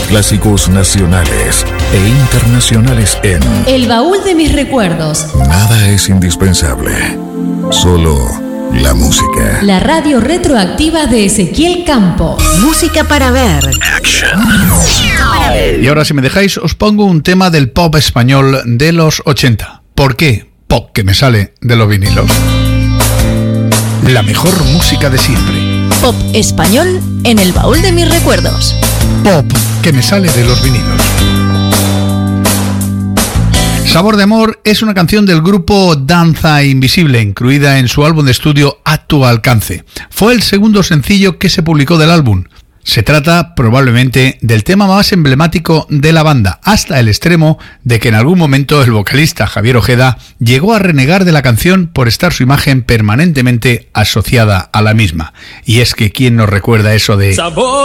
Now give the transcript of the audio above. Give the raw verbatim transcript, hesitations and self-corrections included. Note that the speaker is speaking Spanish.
clásicos nacionales e internacionales en El baúl de mis recuerdos. Nada es indispensable, solo la música. La radio retroactiva de Ezequiel Campo. Música para ver. Action. Y ahora, si me dejáis, os pongo un tema del pop español de los ochenta. ¿Por qué? Pop que me sale de los vinilos. La mejor música de siempre. Pop español en el baúl de mis recuerdos. Pop que me sale de los vinilos. Sabor de amor es una canción del grupo Danza Invisible, incluida en su álbum de estudio A tu alcance. Fue el segundo sencillo que se publicó del álbum. Se trata probablemente del tema más emblemático de la banda, hasta el extremo de que en algún momento el vocalista Javier Ojeda llegó a renegar de la canción por estar su imagen permanentemente asociada a la misma. Y es que ¿quién nos recuerda eso de... Sabor.